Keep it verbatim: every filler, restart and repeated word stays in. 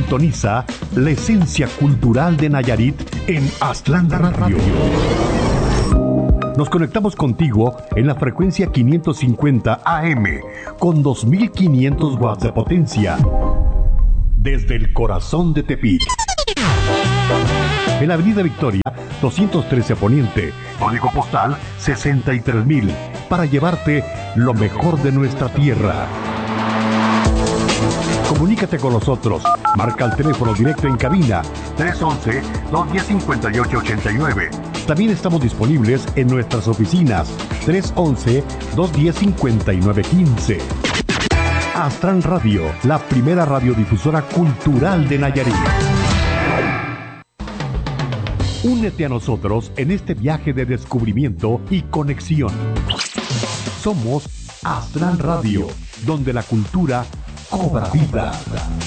Sintoniza la esencia cultural de Nayarit en Aztlán Radio. Nos conectamos contigo en la frecuencia quinientos cincuenta A M con dos mil quinientos watts de potencia desde el corazón de Tepic. En la Avenida Victoria, doscientos trece Poniente, código postal sesenta y tres mil, para llevarte lo mejor de nuestra tierra. Comunícate con nosotros. Marca el teléfono directo en cabina tres once, dos diez, cincuenta y ocho ochenta y nueve. También estamos disponibles en nuestras oficinas tres once, dos diez, cincuenta y nueve quince. Aztlán Radio, la primera radiodifusora cultural de Nayarit. Únete a nosotros en este viaje de descubrimiento y conexión. Somos Aztlán Radio, donde la cultura cobra vida.